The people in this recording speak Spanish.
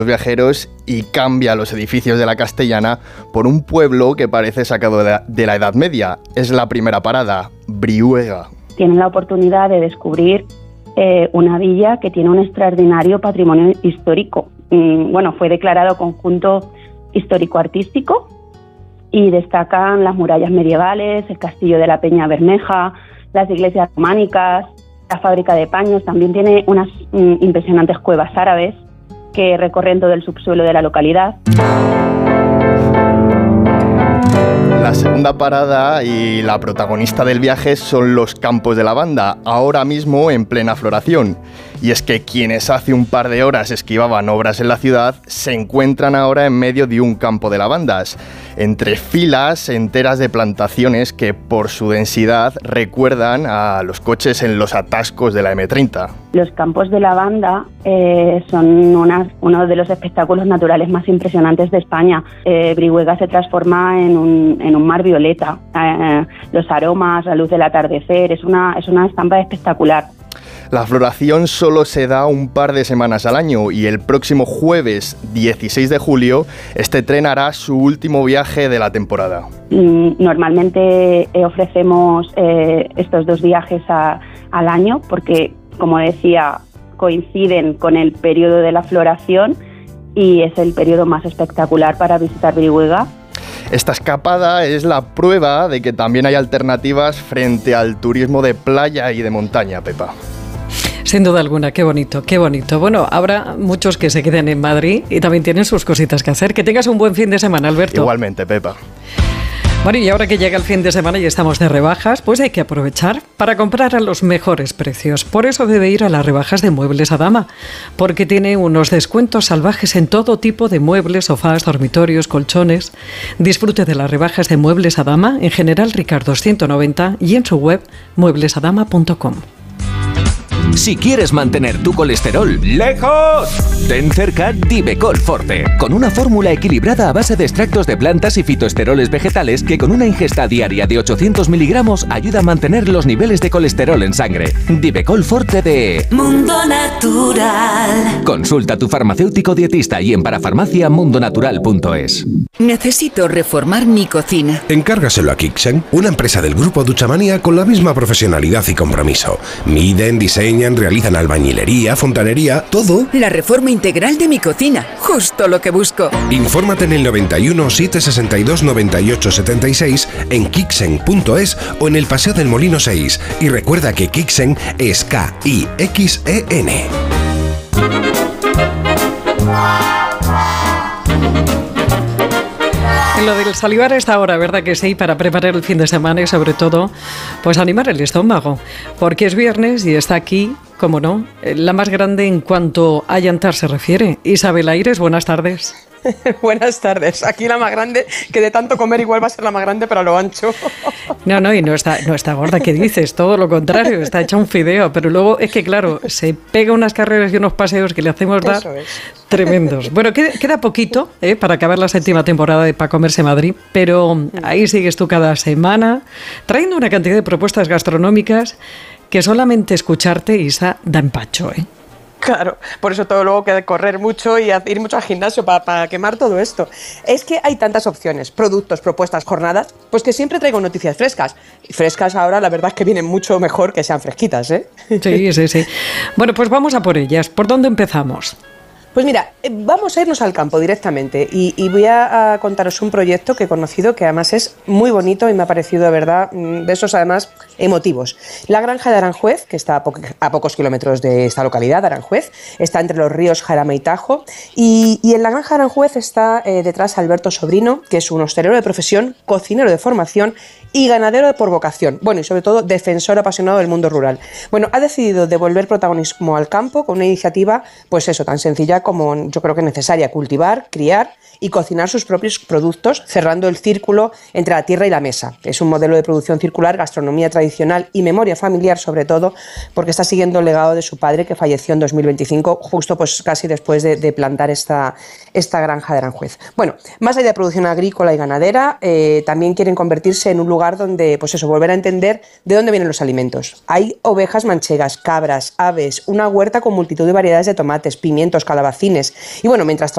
los viajeros y cambia los edificios de la Castellana por un pueblo que parece sacado de la Edad Media. Es la primera parada, Brihuega. Tienen la oportunidad de descubrir una villa que tiene un extraordinario patrimonio histórico. Fue declarado conjunto histórico-artístico y destacan las murallas medievales, el castillo de la Peña Bermeja, las iglesias románicas, la fábrica de paños. También tiene unas impresionantes cuevas árabes que recorren todo el subsuelo de la localidad. La segunda parada y la protagonista del viaje son los campos de lavanda, ahora mismo en plena floración. Y es que quienes hace un par de horas esquivaban obras en la ciudad se encuentran ahora en medio de un campo de lavandas, entre filas enteras de plantaciones que por su densidad recuerdan a los coches en los atascos de la M30. Los campos de lavanda son uno de los espectáculos naturales más impresionantes de España. Brihuega se transforma en un mar violeta. Los aromas, la luz del atardecer, es una estampa espectacular. La floración solo se da un par de semanas al año y el próximo jueves 16 de julio este tren hará su último viaje de la temporada. Normalmente ofrecemos estos 2 viajes al año porque, como decía, coinciden con el periodo de la floración y es el periodo más espectacular para visitar Brihuega. Esta escapada es la prueba de que también hay alternativas frente al turismo de playa y de montaña, Pepa. Sin duda alguna, qué bonito, qué bonito. Bueno, habrá muchos que se queden en Madrid y también tienen sus cositas que hacer. Que tengas un buen fin de semana, Alberto. Igualmente, Pepa. Bueno, y ahora que llega el fin de semana y estamos de rebajas, pues hay que aprovechar para comprar a los mejores precios. Por eso debe ir a las rebajas de Muebles a Dama, porque tiene unos descuentos salvajes en todo tipo de muebles, sofás, dormitorios, colchones. Disfrute de las rebajas de Muebles a Dama en General Ricardo 190 y en su web mueblesadama.com. Si quieres mantener tu colesterol lejos, ten cerca Divecol Forte, con una fórmula equilibrada a base de extractos de plantas y fitoesteroles vegetales que con una ingesta diaria de 800 miligramos ayuda a mantener los niveles de colesterol en sangre. Divecol Forte de Mundo Natural. Consulta a tu farmacéutico dietista y en parafarmaciamundonatural.es. Necesito reformar mi cocina. Encárgaselo a Kixen, una empresa del grupo Duchamania con la misma profesionalidad y compromiso. Miden, diseñan, realizan albañilería, fontanería, todo. La reforma integral de mi cocina, justo lo que busco. Infórmate en el 91 762 98 76 en kixen.es o en el Paseo del Molino 6. Y recuerda que Kixen es K-I-X-E-N. Lo del salivar a esta hora, ¿verdad que sí? Para preparar el fin de semana y sobre todo, pues animar el estómago. Porque es viernes y está aquí, como no, la más grande en cuanto a llantar se refiere. Isabel Aires, buenas tardes. Buenas tardes. Aquí la más grande, que de tanto comer igual va a ser la más grande, pero a lo ancho. No, y no está gorda, ¿qué dices? Todo lo contrario, está hecha un fideo. Pero luego es que, claro, se pega unas carreras y unos paseos que le hacemos dar tremendos. Bueno, queda poquito para acabar la 7ª temporada de Pa' Comerse Madrid, pero ahí sigues tú cada semana trayendo una cantidad de propuestas gastronómicas que solamente escucharte, Isa, da empacho, ¿eh? Claro, por eso todo luego que correr mucho y ir mucho al gimnasio para quemar todo esto. Es que hay tantas opciones, productos, propuestas, jornadas, pues que siempre traigo noticias frescas. Y frescas ahora, la verdad es que vienen mucho mejor que sean fresquitas, ¿eh? Sí. Bueno, pues vamos a por ellas. ¿Por dónde empezamos? Pues mira, vamos a irnos al campo directamente y voy a contaros un proyecto que he conocido que además es muy bonito y me ha parecido de verdad de esos además emotivos. La granja de Aranjuez, que está a pocos kilómetros de esta localidad, Aranjuez, está entre los ríos Jarama y Tajo y en la granja de Aranjuez está detrás Alberto Sobrino, que es un hostelero de profesión, cocinero de formación y ganadero por vocación, bueno, y sobre todo defensor apasionado del mundo rural. Bueno, ha decidido devolver protagonismo al campo con una iniciativa, pues eso, tan sencilla como yo creo que necesaria: cultivar, criar y cocinar sus propios productos, cerrando el círculo entre la tierra y la mesa. Es un modelo de producción circular, gastronomía tradicional y memoria familiar, sobre todo, porque está siguiendo el legado de su padre, que falleció en 2025, justo pues casi después de plantar esta granja de Aranjuez. Bueno, más allá de producción agrícola y ganadera, también quieren convertirse en un lugar donde, pues eso, volver a entender de dónde vienen los alimentos. Hay ovejas manchegas, cabras, aves, una huerta con multitud de variedades de tomates, pimientos, calabacines. Y bueno, mientras